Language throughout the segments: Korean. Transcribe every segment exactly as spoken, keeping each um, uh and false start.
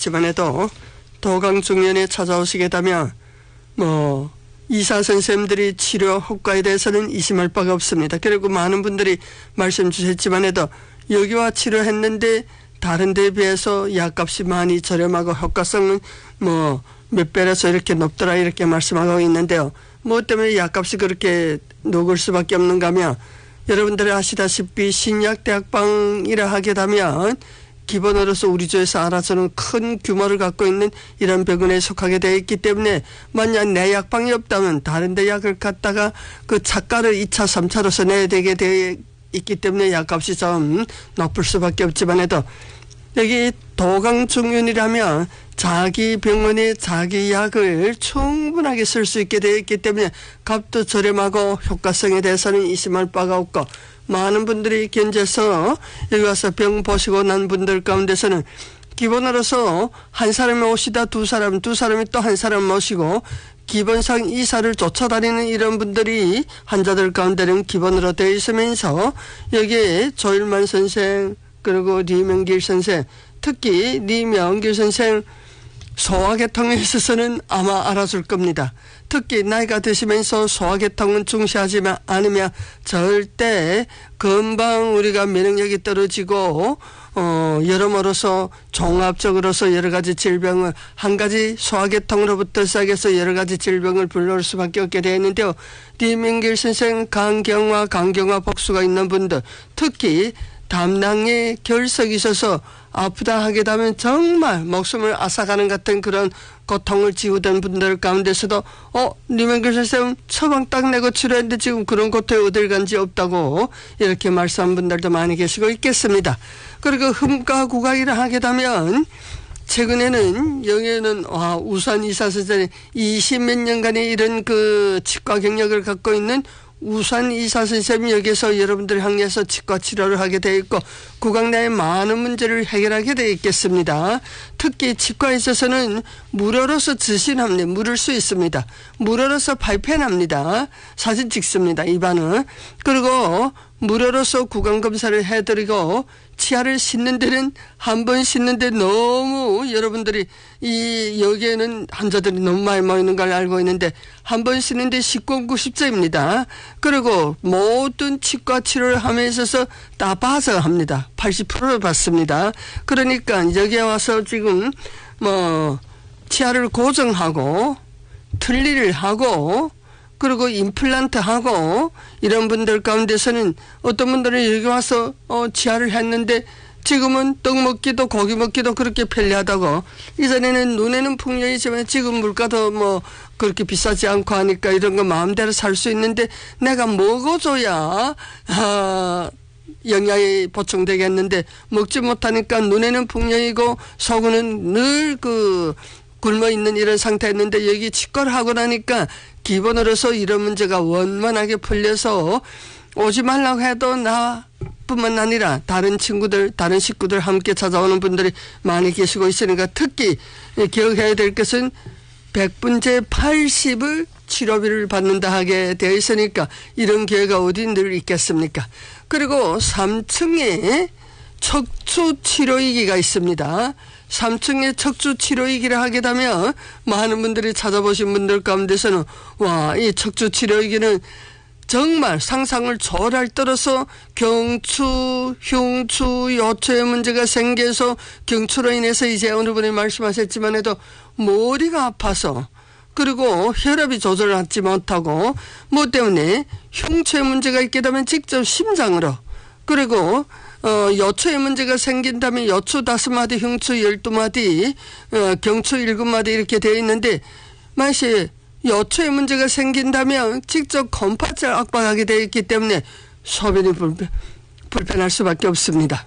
말씀하셨지만 해도 도강중년에 찾아오시게 되면 뭐 의사 선생님들이 치료 효과에 대해서는 의심할 바가 없습니다. 그리고 많은 분들이 말씀 주셨지만 해도 여기와 치료했는데 다른 데에 비해서 약값이 많이 저렴하고 효과성은 뭐 몇 배라서 이렇게 높더라 이렇게 말씀하고 있는데요. 뭐 때문에 약값이 그렇게 녹을 수밖에 없는가 하면 여러분들이 아시다시피 신약대학방이라 하게 되면 기본으로서 우리 주에서 알아서는 큰 규모를 갖고 있는 이런 병원에 속하게 되어 있기 때문에 만약 내 약방이 없다면 다른 데 약을 갖다가 그 차가를 이 차, 삼 차로서 내야 되게 되어 있기 때문에 약값이 좀 높을 수밖에 없지만 해도 여기 도강중윤이라면 자기 병원에 자기 약을 충분하게 쓸 수 있게 되어 있기 때문에 값도 저렴하고 효과성에 대해서는 의심할 바가 없고 많은 분들이 견제서 여기 와서 병 보시고 난 분들 가운데서는 기본으로서 한 사람이 오시다 두 사람, 두 사람이 또 한 사람 모시고 기본상 이사를 쫓아다니는 이런 분들이 환자들 가운데는 기본으로 되어 있으면서 여기에 조일만 선생 그리고 리명길 선생 특히 리명길 선생 소화계통에 있어서는 아마 알아줄 겁니다. 특히 나이가 드시면서 소화계통은 중시하지 않으면 절대 금방 우리가 면역력이 떨어지고 어 여러모로서 종합적으로서 여러 가지 질병을 한 가지 소화계통으로부터 시작해서 여러 가지 질병을 불러올 수밖에 없게 되어 있는데요. 리명길 선생 간경화 간경화 복수가 있는 분들 특히 담낭에 결석이 있어서 아프다 하게 되면 정말 목숨을 앗아가는 같은 그런 고통을 지우던 분들 가운데서도 어 리명길 선생님 처방 딱 내고 치료했는데 지금 그런 고통이 어딜 간지 없다고 이렇게 말씀한 분들도 많이 계시고 있겠습니다. 그리고 흠가구각이라 하게 되면 최근에는 여기에는 와 우산 의사 선생님 이십몇 년간의 이런 그 치과 경력을 갖고 있는 우산 의사 선생님이 여기서 여러분들 향해서 치과 치료를 하게 되어 있고 구강 내의 많은 문제를 해결하게 되어 있겠습니다. 특히 치과에 있어서는 무료로서 지신합니다. 물을 수 있습니다. 무료로서 발표합니다. 사진 찍습니다. 입안은. 그리고 무료로서 구강 검사를 해드리고 치아를 씻는 데는 한 번 씻는데 너무 여러분들이 이 여기에는 환자들이 너무 많이 모이는 걸 알고 있는데 한 번 씻는데 십구, 구십 점입니다. 그리고 모든 치과 치료를 함에 있어서 다 봐서 합니다. 팔십 퍼센트를 받습니다. 그러니까 여기에 와서 지금 뭐 치아를 고정하고 틀니를 하고 그리고 임플란트 하고 이런 분들 가운데서는 어떤 분들은 여기 와서 어 치아를 했는데 지금은 떡 먹기도 고기 먹기도 그렇게 편리하다고 이전에는 눈에는 풍년이지만 지금 물가도 뭐 그렇게 비싸지 않고 하니까 이런 거 마음대로 살 수 있는데 내가 먹어줘야 아 영양이 보충되겠는데 먹지 못하니까 눈에는 풍년이고 속은 늘 그 굶어 있는 이런 상태였는데 여기 치과를 하고 나니까 기본으로서 이런 문제가 원만하게 풀려서 오지 말라고 해도 나뿐만 아니라 다른 친구들 다른 식구들 함께 찾아오는 분들이 많이 계시고 있으니까 특히 기억해야 될 것은 백 분째 팔십을 치료비를 받는다 하게 되어 있으니까 이런 기회가 어디 늘 있겠습니까. 그리고 삼 층에 척추치료이기가 있습니다. 삼 층에 척추치료이기를 하게 되면 많은 분들이 찾아보신 분들 가운데서는 와, 이 척추치료이기는 정말 상상을 초월할 떨어서 경추, 흉추, 요추의 문제가 생겨서 경추로 인해서 이제 어느 분이 말씀하셨지만 해도 머리가 아파서 그리고 혈압이 조절하지 못하고 뭐 때문에 흉추의 문제가 있게 되면 직접 심장으로 그리고 어, 여초의 문제가 생긴다면 여초 다섯 마디, 흉추 열두 마디, 어, 경추 일곱 마디 이렇게 되어 있는데, 만약에 여초의 문제가 생긴다면 직접 곰팥을 압박하게 되어 있기 때문에 소변이 불편, 불편할 수밖에 없습니다.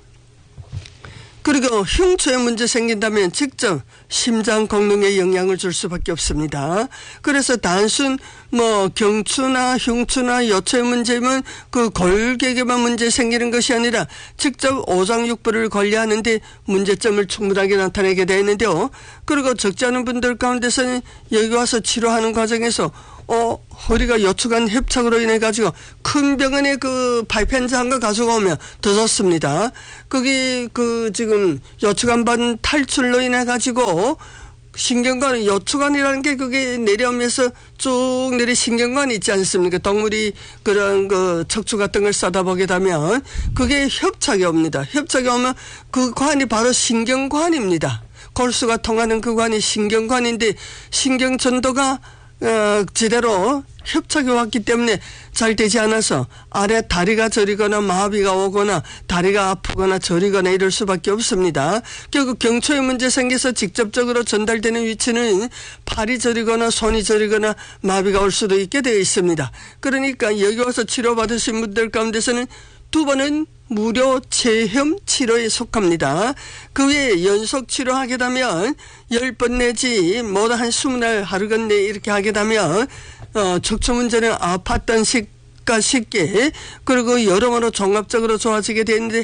그리고 흉추에 문제 생긴다면 직접 심장功能에 영향을 줄 수밖에 없습니다. 그래서 단순 뭐 경추나 흉추나 여초의 문제면 그 골격에만 문제 생기는 것이 아니라 직접 오장육부를 관리하는데 문제점을 충분하게 나타내게 되어 있는데요. 그리고 적지 않은 분들 가운데서는 여기 와서 치료하는 과정에서 어, 허리가 여추간 협착으로 인해 가지고 큰 병원에 그 파이프펜즈 한 거 가져오면 더 좋습니다. 거기 그 지금 여추간반 탈출로 인해 가지고 신경관, 여추관이라는 게 그게 내려오면서 쭉 내리 신경관이 있지 않습니까? 동물이 그런 그 척추 같은 걸 싸다 보게 되면 그게 협착이 옵니다. 협착이 오면 그 관이 바로 신경관입니다. 골수가 통하는 그 관이 신경관인데 신경 전도가 어, 제대로 협착이 왔기 때문에 잘 되지 않아서 아래 다리가 저리거나 마비가 오거나 다리가 아프거나 저리거나 이럴 수밖에 없습니다. 결국 경초에 문제 생겨서 직접적으로 전달되는 위치는 팔이 저리거나 손이 저리거나 마비가 올 수도 있게 되어 있습니다. 그러니까 여기 와서 치료받으신 분들 가운데서는 두 번은 무료 체험 치료에 속합니다. 그 외에 연속 치료하게 되면 열 번 내지 모두 한 스무 날 하루건 내 이렇게 하게 되면 어, 척추 문제는 아팠던 시가 쉽게 그리고 여러모로 종합적으로 좋아지게 되는데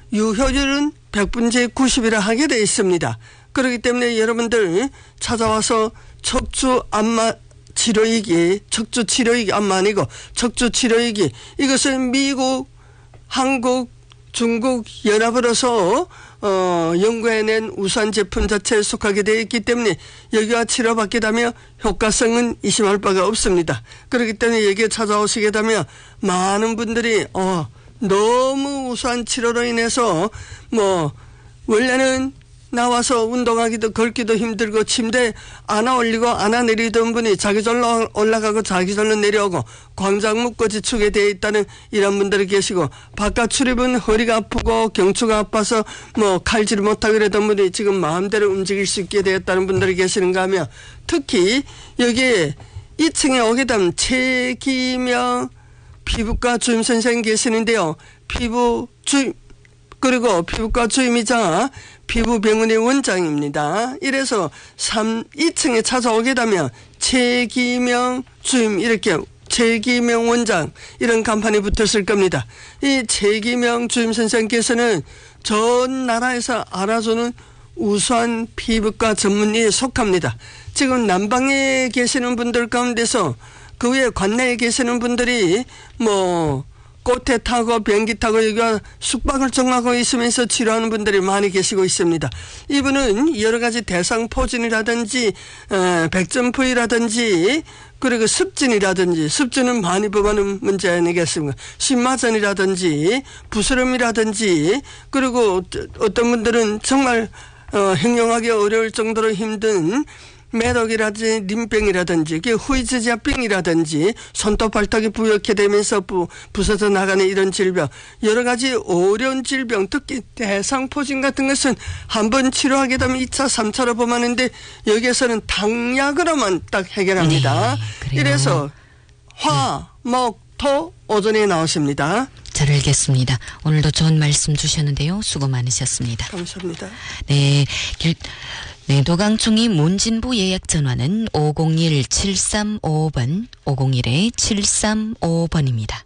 유효율은 백 분째 구십이라 하게 되어 있습니다. 그렇기 때문에 여러분들 찾아와서 척추 안마 치료이기, 척추 치료이기 안마 아니고 척추 치료이기 이것을 미국 한국, 중국 연합으로서 어, 연구해낸 우수한 제품 자체에 속하게 되어 있기 때문에 여기와 치료받게 되면 효과성은 의심할 바가 없습니다. 그렇기 때문에 여기에 찾아오시게 되면 많은 분들이 어, 너무 우수한 치료로 인해서 뭐 원래는 나와서 운동하기도 걷기도 힘들고 침대에 안아 올리고 안아 내리던 분이 자기 절로 올라가고 자기 절로 내려오고 광장 묶고 지축에 되어 있다는 이런 분들이 계시고 바깥 출입은 허리가 아프고 경추가 아파서 뭐 칼질 못하고 이러던 분이 지금 마음대로 움직일 수 있게 되었다는 분들이 계시는가 하면 특히 여기에 이 층에 오게 되면 최기명 피부과 주임 선생님 계시는데요. 피부 주임 그리고 피부과 주임이자 피부병원의 원장입니다. 이래서 삼, 이 층에 찾아오게 되면 최기명 주임 이렇게 최기명 원장 이런 간판이 붙었을 겁니다. 이 최기명 주임 선생님께서는 전 나라에서 알아주는 우수한 피부과 전문의에 속합니다. 지금 남방에 계시는 분들 가운데서 그 외에 관내에 계시는 분들이 뭐 꽃에 타고 비행기 타고 여기가 숙박을 정하고 있으면서 치료하는 분들이 많이 계시고 있습니다. 이분은 여러 가지 대상포진이라든지 어, 백점부위라든지 그리고 습진이라든지 습진은 많이 범하는 문제 아니겠습니까? 신마전이라든지 부스럼이라든지 그리고 어떤 분들은 정말 어, 행용하기 어려울 정도로 힘든 매독이라든지 림병이라든지 후이즈자병이라든지 손톱 발톱이 부옇게 되면서 부, 부서져 나가는 이런 질병 여러 가지 어려운 질병 특히 대상포진 같은 것은 한번 치료하게 되면 이 차 삼 차로 범하는데 여기에서는 당약으로만 딱 해결합니다. 네, 이래서 화, 목, 토 오전에 나오십니다. 잘 알겠습니다. 오늘도 좋은 말씀 주셨는데요. 수고 많으셨습니다. 감사합니다. 네. 길, 네, 도강충이 문진부 예약 전화는 오공일 칠삼오오 번, 오공일 칠삼오오 번입니다.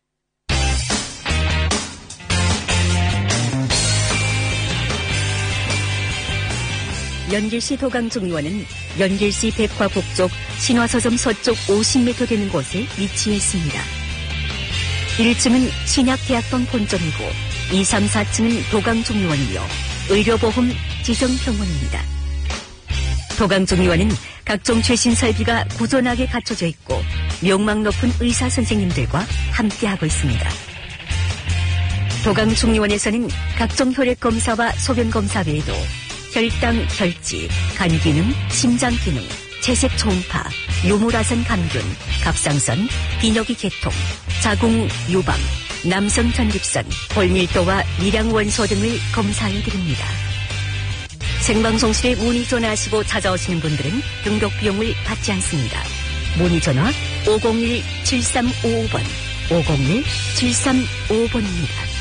연길시 도강중 의원은 연길시 백화 북쪽 신화서점 서쪽 오십 미터 되는 곳에 위치해 있습니다. 일 층은 신약대학병 본점이고 이, 삼, 사 층은 도강중 의원이며 의료보험 지정병원입니다. 도강중 의원은 각종 최신 설비가 구전하게 갖춰져 있고 명망 높은 의사 선생님들과 함께하고 있습니다. 도강중 의원에서는 각종 혈액 검사와 소변 검사 외에도 혈당, 혈지, 간 기능, 심장 기능, 채색 초음파, 요물화선 감균, 갑상선, 비뇨기 계통, 자궁 유방, 남성 전립선, 골밀도와 미량 원소 등을 검사해 드립니다. 생방송실에 문의 전화하시고 찾아오시는 분들은 등록 비용을 받지 않습니다. 문의 전화 오공일 칠삼오오 번, 오공일 칠삼오오 번입니다.